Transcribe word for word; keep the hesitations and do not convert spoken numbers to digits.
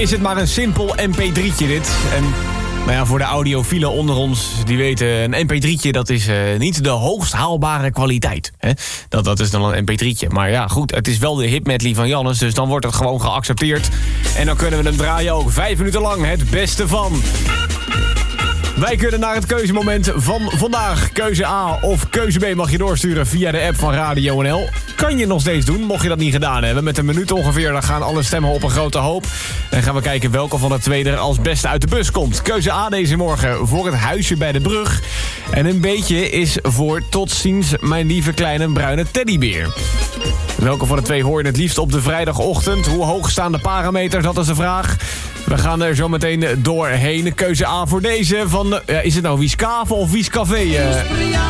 Is het maar een simpel M P drietje dit. En nou ja, voor de audiofielen onder ons, die weten, een M P drietje dat is uh, niet de hoogst haalbare kwaliteit. Hè? Dat, dat is dan een M P drietje. Maar ja, goed, het is wel de hit medley van Jannes, dus dan wordt het gewoon geaccepteerd. En dan kunnen we hem draaien ook vijf minuten lang, het beste van. Wij kunnen naar het keuzemoment van vandaag. Keuze A of keuze B mag je doorsturen via de app van Radio N L. Kan je nog steeds doen, mocht je dat niet gedaan hebben. Met een minuut ongeveer, dan gaan alle stemmen op een grote hoop. En gaan we kijken welke van de twee er als beste uit de bus komt. Keuze A deze morgen voor het huisje bij de brug. En een beetje is voor tot ziens mijn lieve kleine bruine teddybeer. Welke van de twee hoor je het liefst op de vrijdagochtend? Hoe hoog staan de parameters? Dat is de vraag. We gaan er zo meteen doorheen. Keuze A voor deze van... Uh, is het nou Wiescave of Wiescafé? Uh?